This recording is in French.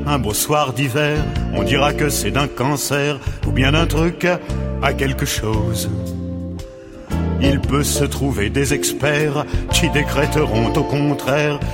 un beau soir d'hiver, on dira que c'est d'un cancer ou bien d'un truc à quelque chose. Il peut se trouver des experts qui décréteront au contraire